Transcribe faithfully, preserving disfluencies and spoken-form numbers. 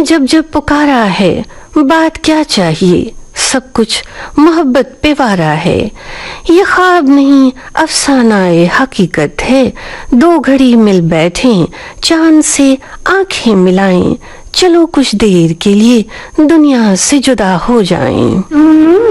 जब जब पुकारा है, बात क्या चाहिए, सब कुछ मोहब्बत पे वारा है। ये ख्वाब नहीं अफसाना ए हकीकत है, दो घड़ी मिल बैठे चांद से आंखें मिलाएं, चलो कुछ देर के लिए दुनिया से जुदा हो जाएं।